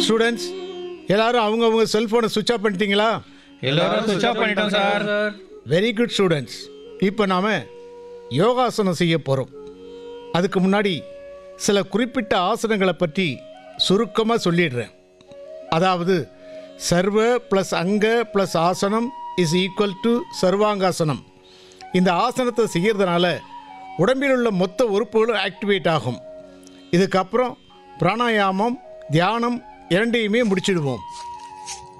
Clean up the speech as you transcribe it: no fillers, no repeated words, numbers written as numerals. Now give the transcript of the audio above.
Students எல்லாரும் அவங்கவுங்க செல்ஃபோனை சுவிட்ச் ஆஃப் பண்ணிட்டீங்களா? எல்லாரும் சுவிட்ச் ஆஃப் பண்ணிட்டோம் சார். Very good students. இப்போ நாம் யோகாசனம் செய்ய போகிறோம். அதுக்கு முன்னாடி சில குறிப்பிட்ட ஆசனங்களை பற்றி சுருக்கமாக சொல்லிடுறேன். அதாவது சர்வ ப்ளஸ் அங்க ப்ளஸ் ஆசனம் இஸ் ஈக்குவல் டு சர்வாங்காசனம். இந்த ஆசனத்தை செய்கிறதுனால உடம்பில் உள்ள மொத்த உறுப்புகளும் ஆக்டிவேட் ஆகும். இதுக்கப்புறம் பிராணாயாமம், தியானம் இரண்டையுமே முடிச்சிடுவோம்.